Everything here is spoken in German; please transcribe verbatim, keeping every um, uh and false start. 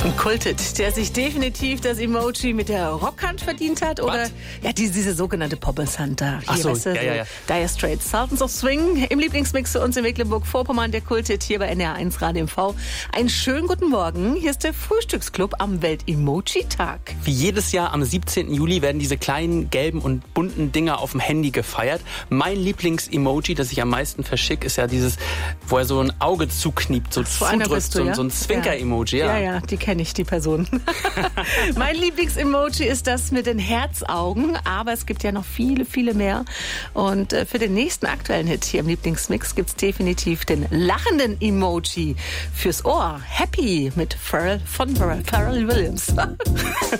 Ein Kulthit, der sich definitiv das Emoji mit der Rockhand verdient hat. Oder Was? ja, diese, diese sogenannte Poppers Hunter. Ach so, weißt du, ja, ja, ja. Dire Straits, Sultans of Swing im Lieblingsmix für uns in Mecklenburg-Vorpommern, der Kulthit hier bei N R eins Radio M V. Einen schönen guten Morgen. Hier ist der Frühstücksclub am Welt-Emoji-Tag. Wie jedes Jahr am siebzehnten Juli werden diese kleinen gelben und bunten Dinger auf dem Handy gefeiert. Mein Lieblings-Emoji, das ich am meisten verschicke, ist ja dieses, wo er so ein Auge zukniept, so So einer zudrückt, bist du, so, ja? so ein Zwinker-Emoji. Ja. Ja, ja, die kenne ich, die Person. Mein Lieblings-Emoji ist das mit den Herzaugen, aber es gibt ja noch viele, viele mehr. Und äh, für den nächsten aktuellen Hit hier im Lieblingsmix gibt es definitiv den lachenden Emoji fürs Ohr. Happy mit Pharrell von Pharrell Williams.